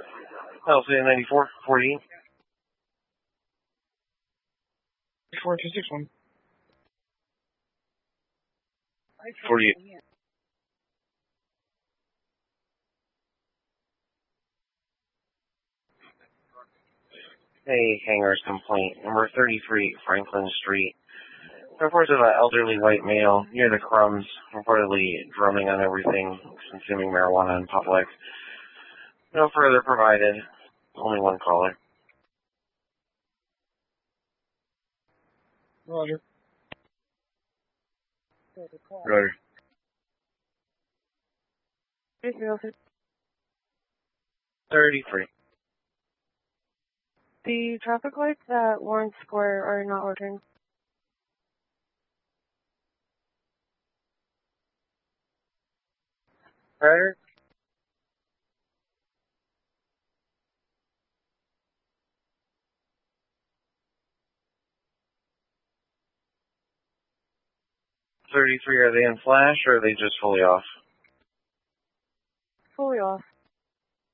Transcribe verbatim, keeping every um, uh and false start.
I'll say ninety-four, forty-eight. four two six one. forty-eight. Hey, hangar's complaint. Number thirty-three, Franklin Street. Reports of an elderly white male near the Crumbs, reportedly drumming on everything, consuming marijuana in public. No further provided. Only one caller. Roger. Roger. thirty-three. The traffic lights at Lawrence Square are not working. Roger. thirty-three, are they in flash or are they just fully off? Fully off.